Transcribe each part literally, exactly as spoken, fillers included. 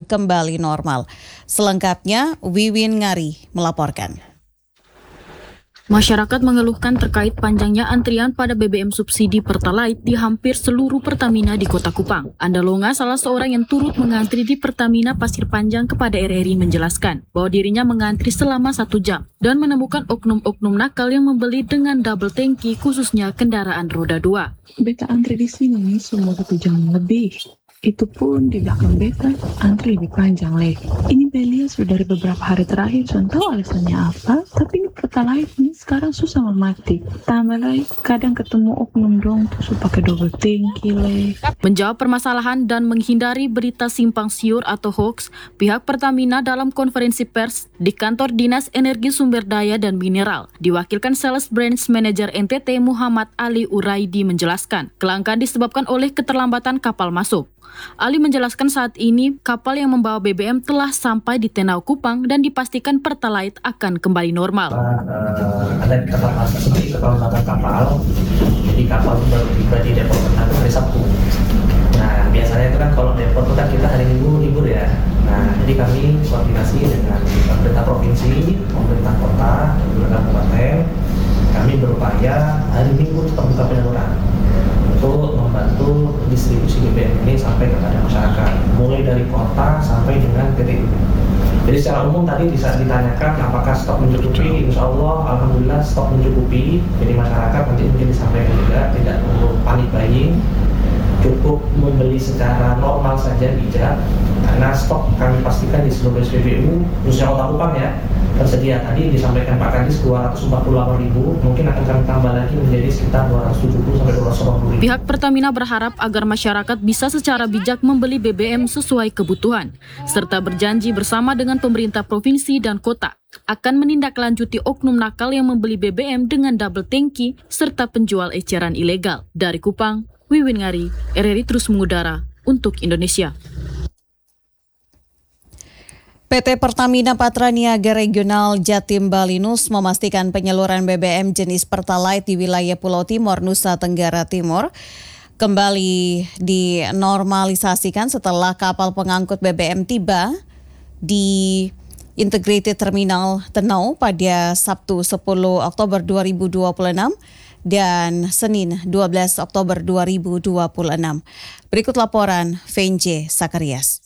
kembali normal. Selengkapnya, Wiwin Ngari melaporkan. Masyarakat mengeluhkan terkait panjangnya antrian pada B B M subsidi Pertalite di hampir seluruh Pertamina di Kota Kupang. Andalonga, salah seorang yang turut mengantri di Pertamina Pasir Panjang, kepada R R I menjelaskan bahwa dirinya mengantri selama satu jam dan menemukan oknum-oknum nakal yang membeli dengan double tangki, khususnya kendaraan roda dua. Beta antri di sini semua satu jam lebih. Itu pun di belakang beta antri lebih panjang lagi. Ini Belia sudah dari beberapa hari terakhir, saya tahu alasannya apa, tapi ini Pertalite ini sekarang susah memati. Tambah lagi kadang ketemu oknum dong tuh pakai double tangki leh. Menjawab permasalahan dan menghindari berita simpang siur atau hoax, pihak Pertamina dalam konferensi pers di kantor Dinas Energi Sumber Daya dan Mineral, diwakilkan Sales Branch Manager N T T Muhammad Ali Uraidi menjelaskan, kelangkaan disebabkan oleh keterlambatan kapal masuk. Ali menjelaskan saat ini kapal yang membawa B B M telah sampai di Tenau Kupang dan dipastikan Pertalite akan kembali normal. Uh, ada keterlambatan seperti keterlambatan kapal, jadi kapal baru tiba di depo Pertamina hari Sabtu. Nah biasanya itu kan kalau depo itu kan kita hari Minggu libur ya. Nah jadi kami koordinasi dengan pemerintah provinsi, pemerintah kota, pemerintah kabupaten, kami berupaya hari Minggu tetap buka penyaluran untuk membantu distribusi B B M ini sampai kepada masyarakat, mulai dari kota sampai dengan P T U. Jadi secara umum tadi bisa ditanyakan apakah stok mencukupi. Insya Allah, alhamdulillah stok mencukupi. Jadi masyarakat nanti mungkin disampaikan juga tidak perlu panik buying, cukup membeli secara normal saja bijak, karena stok kami pastikan di seluruh S P B U, khususnya Kota Kupang ya, tersedia. Tadi disampaikan Pak Kadis dua ratus empat puluh delapan ribu, mungkin akan kami tambah lagi menjadi sekitar dua ratus tujuh puluh sampai dua ratus delapan puluh ribu. Pihak Pertamina berharap agar masyarakat bisa secara bijak membeli B B M sesuai kebutuhan, serta berjanji bersama dengan pemerintah provinsi dan kota akan menindaklanjuti oknum nakal yang membeli B B M dengan double tangki serta penjual eceran ilegal. Dari Kupang, Wiwin Ngari, R R I terus mengudara untuk Indonesia. P T Pertamina Patraniaga Regional Jatim Balinus memastikan penyaluran B B M jenis Pertalite di wilayah Pulau Timor, Nusa Tenggara Timur kembali dinormalisasikan setelah kapal pengangkut B B M tiba di Integrated Terminal Tenau pada Sabtu sepuluh Oktober dua ribu dua puluh enam dan Senin dua belas Oktober dua ribu dua puluh enam. Berikut laporan Venje Sakarias.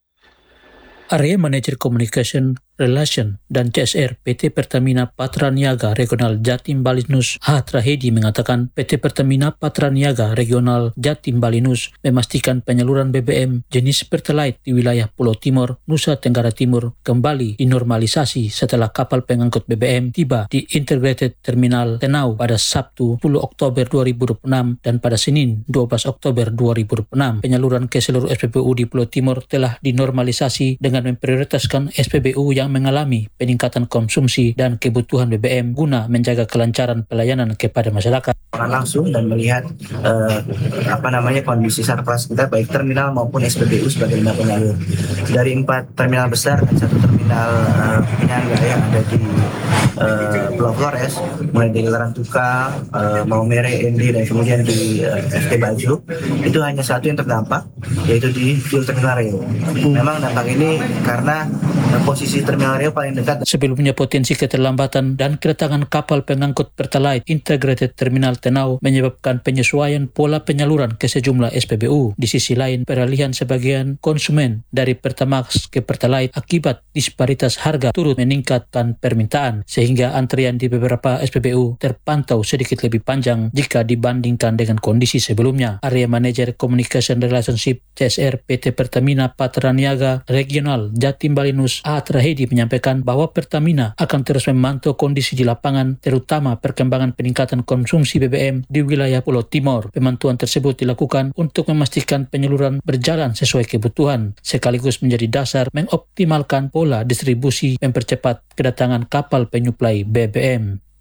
Area Manager Communication, Relation, dan C S R P T Pertamina Patraniaga Regional Jatim Balinus H. Trahedi mengatakan P T Pertamina Patraniaga Regional Jatim Balinus memastikan penyaluran B B M jenis Pertalite di wilayah Pulau Timor, Nusa Tenggara Timur kembali dinormalisasi setelah kapal pengangkut B B M tiba di Integrated Terminal Tenau pada Sabtu sepuluh Oktober dua ribu dua puluh enam dan pada Senin dua belas Oktober dua ribu dua puluh enam. Penyaluran ke seluruh S P B U di Pulau Timor telah dinormalisasi dengan memprioritaskan S P B U yang mengalami peningkatan konsumsi dan kebutuhan B B M guna menjaga kelancaran pelayanan kepada masyarakat. Langsung dan melihat eh, apa namanya kondisi surplus kita baik terminal maupun S P B U sebagai lembaga penyalur. Dari empat terminal besar dan satu terminal eh, penyangga yang ada di eh, Pulau Flores, mulai dari Larantuka, eh, Maumere, Endi, dan kemudian di eh, F T Baju, itu hanya satu yang terdampak, yaitu di Fuel Terminal Riau. Memang dampak ini karena eh, posisi Terminal Riau paling dekat. Sebelumnya potensi keterlambatan dan kedatangan kapal pengangkut Pertalite Integrated Terminal Tenau menyebabkan penyesuaian pola penyaluran ke sejumlah S P B U. Di sisi lain, peralihan sebagian konsumen dari Pertamax ke Pertalite akibat disparitas harga turut meningkatkan permintaan, sehingga antrian di beberapa S P B U terpantau sedikit lebih panjang jika dibandingkan dengan kondisi sebelumnya. Area Manager Communication Relationship C S R P T Pertamina Patraniaga Regional Jatim Balinus A. Trahedi menyampaikan bahwa Pertamina akan terus memantau kondisi di lapangan, terutama perkembangan peningkatan konsumsi B B M di wilayah Pulau Timor. Pemantauan tersebut dilakukan untuk memastikan penyaluran berjalan sesuai kebutuhan, sekaligus menjadi dasar mengoptimalkan pola distribusi mempercepat kedatangan kapal penyuplai B B M.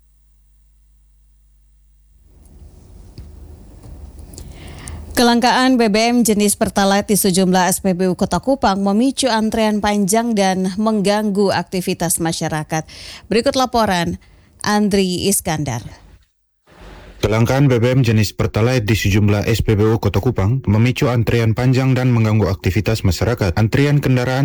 Kelangkaan B B M jenis Pertalite di sejumlah S P B U Kota Kupang memicu antrean panjang dan mengganggu aktivitas masyarakat. Berikut laporan Andri Iskandar. Kelangkaan B B M jenis Pertalite di sejumlah S P B U Kota Kupang memicu antrean panjang dan mengganggu aktivitas masyarakat. Antrian kendaraan